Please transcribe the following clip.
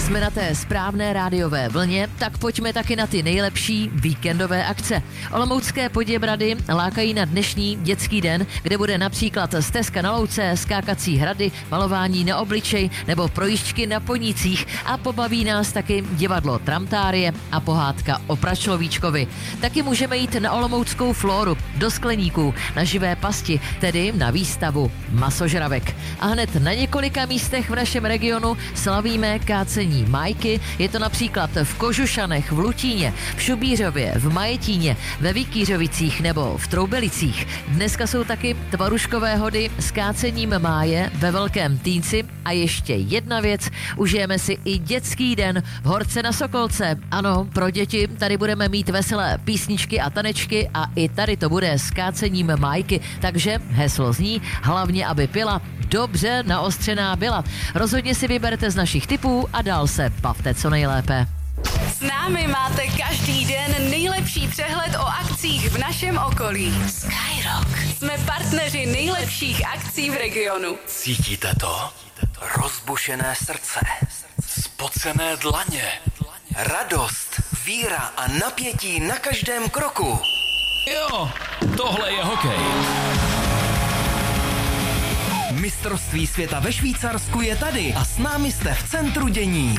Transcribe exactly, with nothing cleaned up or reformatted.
Jsme na té správné rádiové vlně, tak pojďme taky na ty nejlepší víkendové akce. Olomoucké Poděbrady lákají na dnešní dětský den, kde bude například stezka na louce, skákací hrady, malování na obličej nebo projížďky na ponících a pobaví nás taky divadlo Tramtárie a pohádka o Pračlovíčkovi. Taky můžeme jít na olomouckou Floru, do skleníků, na živé pasti, tedy na výstavu masožravek. A hned na několika místech v našem regionu slavíme kácení májky. Je to například v Kožušanech, v Lutíně, v Šubířově, v Majetíně, ve Vikířovicích nebo v Troubelicích. Dneska jsou taky tvaruškové hody s kácením máje ve Velkém Týnci. A ještě jedna věc, užijeme si i dětský den v Horce na Sokolce. Ano, pro děti tady budeme mít veselé písničky a tanečky a i tady to bude s kácením májky. Takže heslo zní, hlavně aby pila, dobře naostřená byla. Rozhodně si vyberte z našich tipů a dál se bavte co nejlépe. S námi máte každý den nejlepší přehled o akcích v našem okolí. Skyrock. Jsme partneři nejlepších akcí v regionu. Cítíte to? Rozbušené srdce, spocené dlaně, radost, víra a napětí na každém kroku. Jo, tohle je hokej. Mistrovství světa ve Švýcarsku je tady a s námi jste v centru dění.